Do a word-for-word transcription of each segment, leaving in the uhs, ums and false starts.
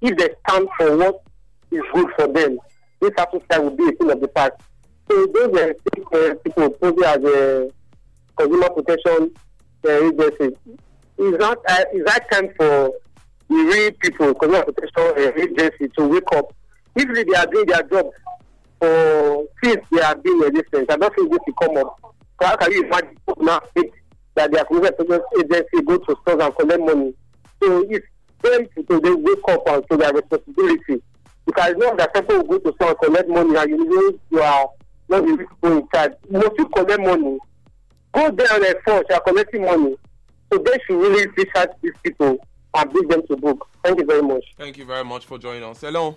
if they stand for what is good for them, this ASUU strike will be a thing of the past. So those uh, uh, people posing as a consumer protection uh, agency, is that uh, is that time for the real people, consumer protection uh, agency, to wake up? If they are doing their job for since they are being resistant, I don't think this will come up. So how can you imagine people now think that their consumer protection agency go to stores and collect money? So if them people they wake up and to their responsibility, because it's not that people will go to store and collect money and you know you are not the people in charge. Most you collect money, go there on a force, you are collecting money. So they should really reach out to these people and bring them to book. Thank you very much. Thank you very much for joining us. Hello.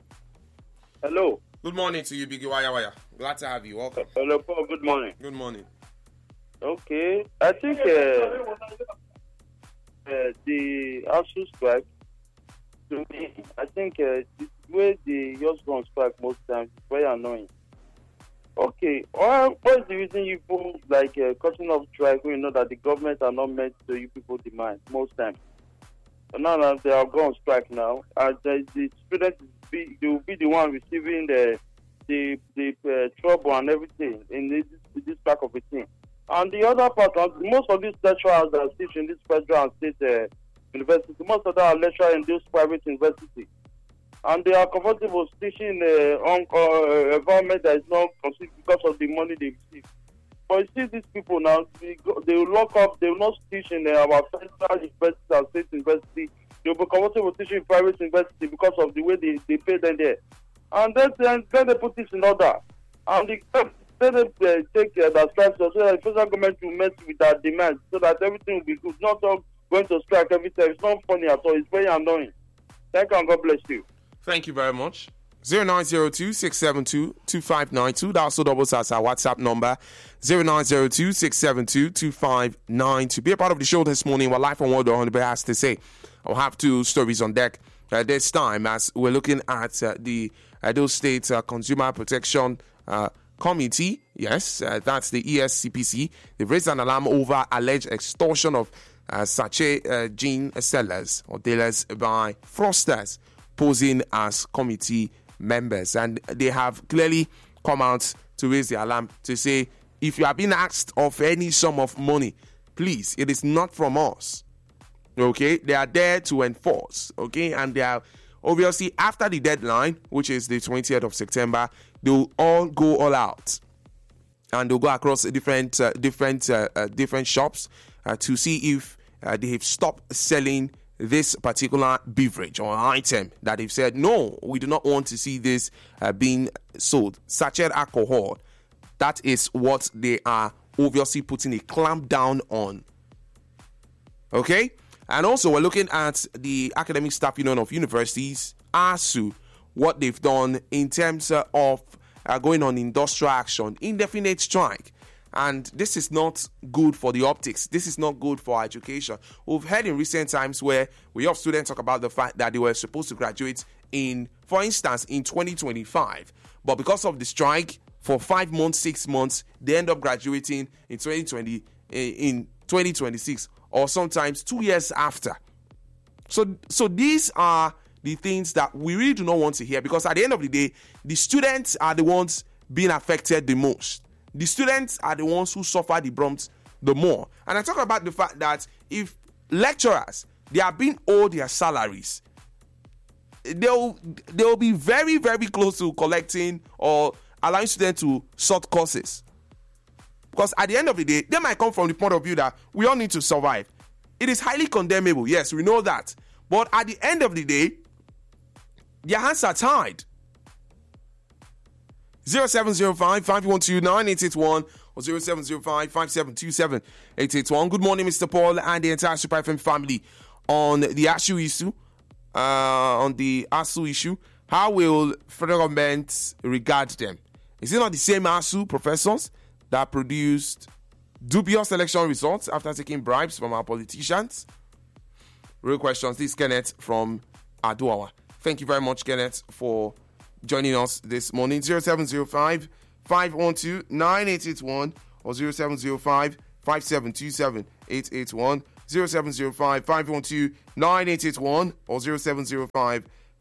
Hello. Good morning to you, Biggie Waya Waya. Glad to have you. Welcome. Hello, Paul. Good morning. Good morning. Okay. I think uh, uh, the ASUU strike, to me, I think uh, the way the just go on strike most times is very annoying. Okay. Well, what's the reason you people like uh, cutting off strike when you know that the government are not meant to you people demand most times? So now that they are going on strike now, and the, the students be, they will be the one receiving the the the uh, trouble and everything in this this type of a thing. And the other part, most of these lecturers that teach in this federal and state uh, university, most of them are lecturers in those private universities, and they are comfortable teaching uh, on uh, environment that is not considered because of the money they receive. But you see, these people now, they, go, they will lock up, they will not teach in uh, our federal university and state university. They will be comfortable teaching in private university because of the way they, they pay them there. And then, then, then they put this in order. And the, then they uh, take uh, that strike so that the federal government will mess with their demands so that everything will be good. Not all going to strike every time. It's not funny at all. It's very annoying. Thank you and God bless you. Thank you very much. zero nine zero two, six seven two, two five nine two. That also doubles as our WhatsApp number. zero nine zero two, six seven two, two five nine two. Be a part of the show this morning. We're live on what the Honorable has to say. I'll have two stories on deck uh, this time as we're looking at uh, the Edo State uh, Consumer Protection uh, Committee. Yes, uh, that's the E S C P C. They've raised an alarm over alleged extortion of uh, sachet uh, gin sellers or dealers by fraudsters posing as committee members, and they have clearly come out to raise the alarm to say, if you are being asked of any sum of money, please, it is not from us. Okay, they are there to enforce. Okay, and they are obviously after the deadline, which is the twentieth of September, they'll all go all out, and they'll go across different uh, different uh, uh, different shops uh, to see if uh, they have stopped selling this particular beverage or item that they've said, no, we do not want to see this uh, being sold. Sachet alcohol, that is what they are obviously putting a clamp down on. Okay? And also, we're looking at the Academic Staff Union of Universities, ASUU, what they've done in terms uh, of uh, going on industrial action, indefinite strike. And this is not good for the optics. This is not good for education. We've heard in recent times where we have students talk about the fact that they were supposed to graduate in, for instance, in twenty twenty-five. But because of the strike, for five months, six months, they end up graduating in twenty twenty, in twenty twenty-six, or sometimes two years after. So, so these are the things that we really do not want to hear, because at the end of the day, the students are the ones being affected the most. The students are the ones who suffer the brunt the more. And I talk about the fact that if lecturers, they are being owed their salaries, they'll they'll be very, very close to collecting or allowing students to sort courses. Because at the end of the day, they might come from the point of view that we all need to survive. It is highly condemnable. Yes, we know that. But at the end of the day, their hands are tied. zero seven zero five, five one two, nine eight eight one or zero seven zero five, five seven two seven, eight eight one. Good morning, Mister Paul and the entire Super F M family. On the ASUU issue, uh, on the ASUU issue, how will federal government regard them? Is it not the same ASUU professors that produced dubious election results after taking bribes from our politicians? Real questions. This is Kenneth from Aduawa. Thank you very much, Kenneth, for joining us this morning. Zero seven zero five, five one two, nine eight eight one or zero seven zero five, five seven two seven, eight eight one. zero seven zero five, five one two, nine eight eight one or zero seven zero five,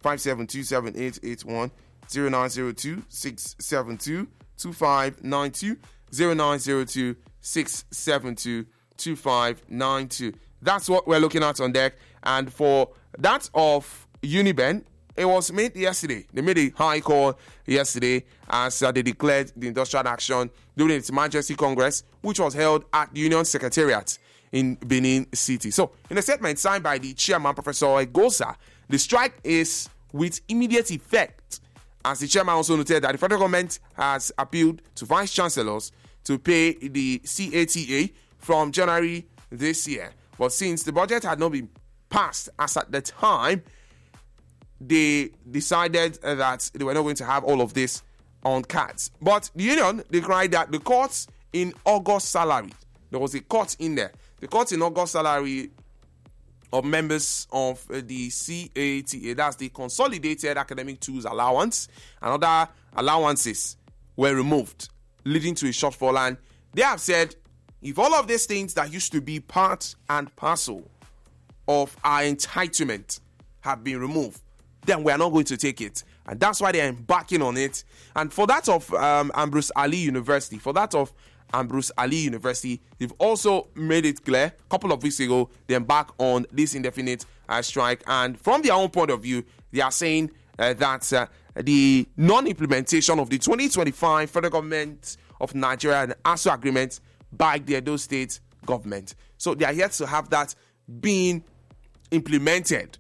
five seven two seven, eight eight one, zero nine zero two, six seven two, two five nine two, zero nine zero two, six seven two, two five nine two. That's what we're looking at on deck. And for that of Uniben, it was made yesterday. They made a high call yesterday as uh, they declared the industrial action during its Majesty Congress, which was held at the Union Secretariat in Benin City. So, in a statement signed by the chairman, Professor Egosa, the strike is with immediate effect, as the chairman also noted that the federal government has appealed to vice chancellors to pay the C A T A from January this year. But since the budget had not been passed as at the time, they decided that they were not going to have all of this on cards. But the union, they cried that the cuts in August salary, there was a cut in there. The cut in August salary of members of the C A T A, that's the Consolidated Academic Tools Allowance, and other allowances were removed, leading to a shortfall. And they have said, if all of these things that used to be part and parcel of our entitlement have been removed, then we are not going to take it. And that's why they're embarking on it. And for that of um, Ambrose Ali University, for that of Ambrose Ali University, they've also made it clear a couple of weeks ago they embark on this indefinite uh, strike. And from their own point of view, they are saying uh, that uh, the non-implementation of the twenty twenty-five Federal Government of Nigeria and ASUU agreement by the Edo State government. So they are yet to have that being implemented.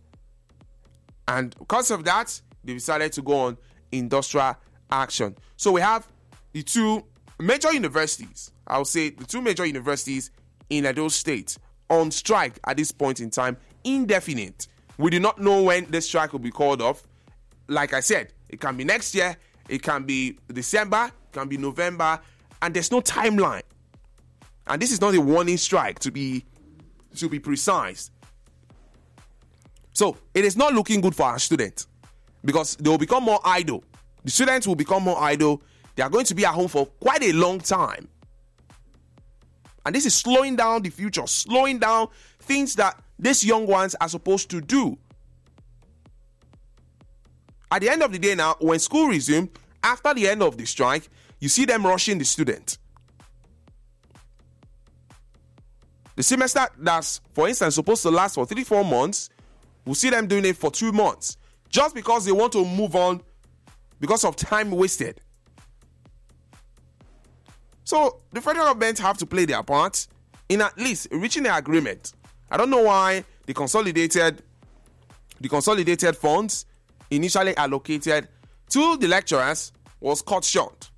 And because of that, they decided to go on industrial action. So we have the two major universities, I would say the two major universities in Edo State on strike at this point in time, indefinite. We do not know when the strike will be called off. Like I said, it can be next year, it can be December, it can be November, and there's no timeline. And this is not a warning strike, to be, to be precise. So it is not looking good for our students because they will become more idle. The students will become more idle. They are going to be at home for quite a long time. And this is slowing down the future, slowing down things that these young ones are supposed to do. At the end of the day now, when school resumes, after the end of the strike, you see them rushing the student. The semester that's, for instance, supposed to last for three, four months, we'll see them doing it for two months just because they want to move on because of time wasted. So the federal government have to play their part in at least reaching an agreement. I don't know why the consolidated, the consolidated funds initially allocated to the lecturers was cut short.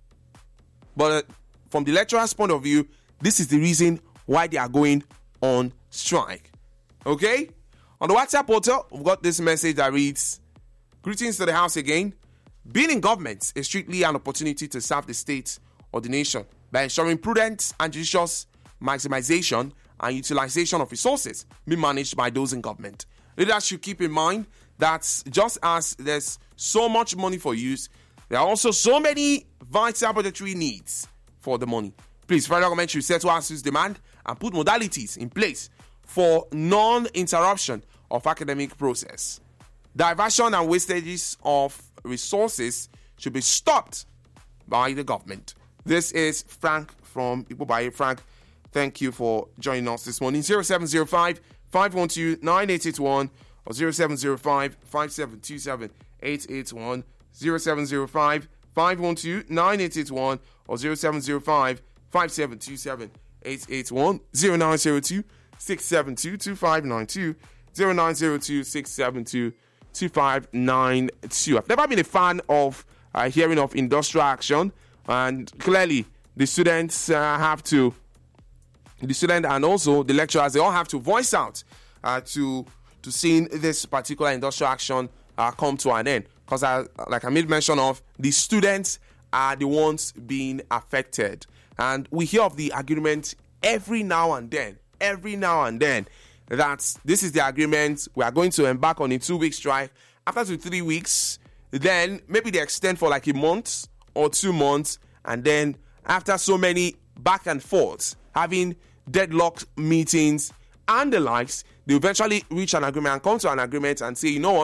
But from the lecturers' point of view, this is the reason why they are going on strike. Okay? On the WhatsApp portal, we've got this message that reads, "Greetings to the house again. Being in government is strictly an opportunity to serve the state or the nation by ensuring prudent and judicious maximization and utilization of resources being managed by those in government. Leaders should keep in mind that just as there's so much money for use, there are also so many vital budgetary needs for the money. Please, federal government should settle ASUU's demand and put modalities in place for non-interruption of academic process. Diversion and wastages of resources should be stopped by the government." This is Frank from Ipobaye. Frank, thank you for joining us this morning. zero seven zero five, five one two, nine eight eight one or zero seven zero five, five seven two seven, eight eight one, zero seven zero five, five one two, nine eight eight one or zero seven zero five, five seven two seven, eight eight one, zero nine zero two, six seven two, two five nine two, zero nine zero two, six seven two, two five nine two. I've never been a fan of uh, hearing of industrial action, and clearly the students uh, have to, the student and also the lecturers, they all have to voice out uh, to to seeing this particular industrial action uh, come to an end. Because I, like I made mention of, the students are the ones being affected. And we hear of the agreement every now and then, every now and then, that this is the agreement, we are going to embark on a two-week strike. After two, three weeks, then maybe they extend for like a month or two months, and then after so many back and forths, having deadlock meetings and the likes, they eventually reach an agreement and come to an agreement and say, you know what,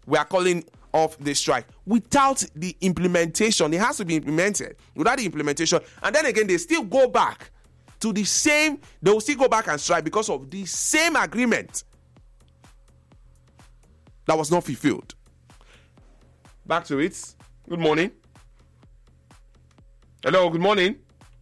we are calling off the strike. Without the implementation, it has to be implemented. Without the implementation, and then again, they still go back to the same, they will still go back and strike because of the same agreement that was not fulfilled. Back to it. Good morning. Hello, good morning.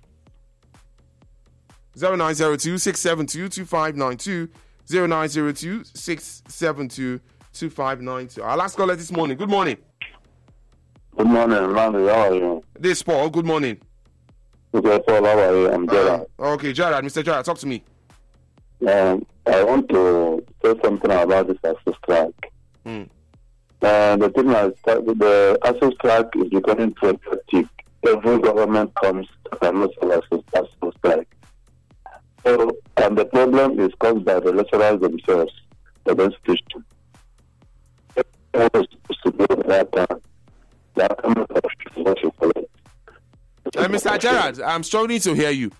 zero nine zero two, six seven two, two five nine two. zero nine zero two, six seven two, two five nine two. Our last caller this morning. Good morning. Good morning, Randy. How are you? This is Paul. Good morning. Okay, Paul, how are you? I'm Gerard. Uh, okay, Gerard. Mister Gerard, talk to me. Um, I want to say something about this ASUU strike. Mm. Uh, the thing is, the ASUU strike is becoming too hectic. Every government comes and looks at ASUU strike. So, and the problem is caused by the lecturers themselves, the institution. Everyone is supposed to do that time. That time is what you call it. Uh, Mister Gerard, I'm struggling to hear you.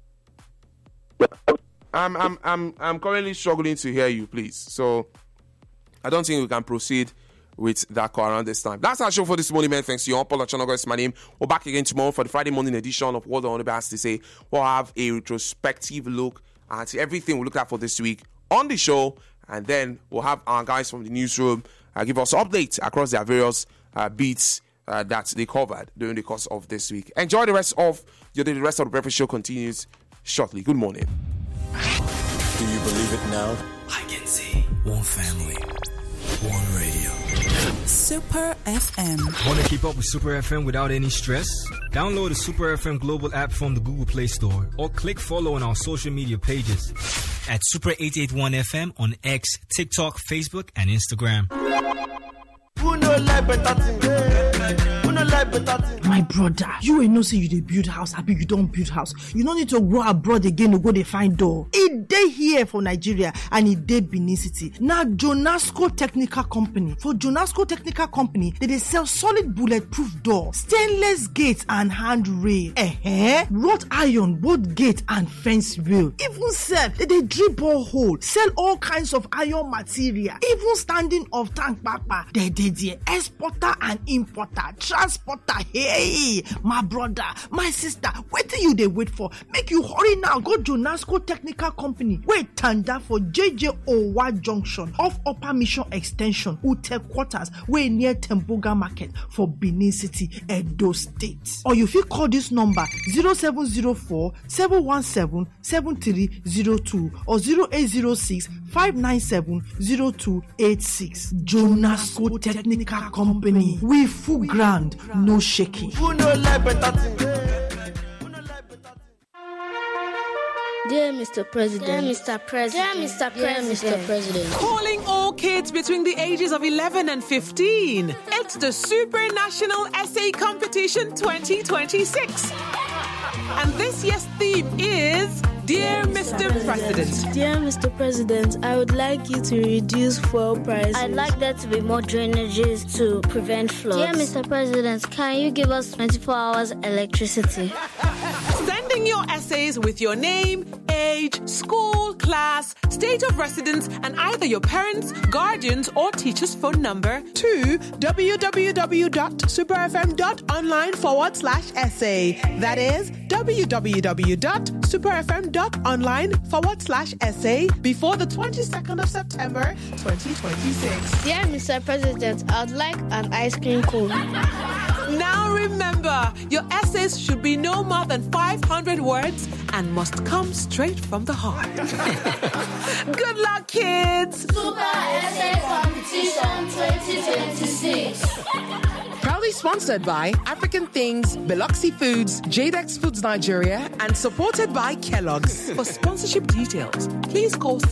I'm, I'm, I'm, I'm currently struggling to hear you, please. So, I don't think we can proceed with that call around this time. That's our show for this morning, man. Thanks to you all. Paul Ochonogo is my name. We're back again tomorrow for the Friday morning edition of What the Honorable has to say. We'll have a retrospective look at everything we looked at for this week on the show, and then we'll have our guys from the newsroom uh, give us updates across their various uh, beats uh, that they covered during the course of this week. Enjoy the rest of your day. The rest of the breakfast show continues shortly. Good morning. Do you believe it now? I can see. One family. One radio. Super F M. Want to keep up with Super F M without any stress? Download the Super F M Global app from the Google Play Store or click follow on our social media pages at Super eight eighty-one F M on X, TikTok, Facebook, and Instagram. My brother, you ain't no say you dey build house, happy you don't build house. You don't need to go abroad again to go dey find door. It dey here for Nigeria and it dey Benin City. Now Jonasco Technical Company. For Jonasco Technical Company, they dey sell solid bulletproof door, stainless gates and handrail, eh, wrought iron, both gate and fence rail. Even sell, they dey drill borehole, sell all kinds of iron material, even standing of tank papa. They dey there, exporter and importer, transporter. Hey, my brother, my sister, what do you they wait for? Make you hurry now. Go Jonasco Technical Company. Wait, tanda for J J Owa Junction off Upper Mission Extension, Ute Quarters, way near Temboga Market for Benin City, Edo State. Or you feel call this number zero seven zero four, seven one seven, seven three zero two or zero eight zero six, five nine seven, zero two eight six. Jonasco Technical Company. We full ground, no shaking. Dear Mister President. Dear Mister President. Dear Mister President. Dear Mister President. Calling all kids between the ages of eleven and fifteen. It's the Super National Essay Competition twenty twenty-six. And this year's theme is Dear Mister President. Dear Mister President, I would like you to reduce fuel prices. I'd like there to be more drainages to prevent floods. Dear Mister President, can you give us twenty-four hours electricity? Sending your essays with your name, age, school, class, state of residence, and either your parents, guardians, or teacher's phone number to www.superfm.online forward slash essay. That is www.superfm.online forward slash essay before the twenty-second of September twenty twenty-six. Dear Mister President, I'd like an ice cream cone. Now remember, your essays should be no more than five hundred words and must come straight from the heart. Good luck, kids! Super Essay Competition twenty twenty-six. Proudly sponsored by African Things, Biloxi Foods, Jadex Foods Nigeria, and supported by Kellogg's. For sponsorship details, please call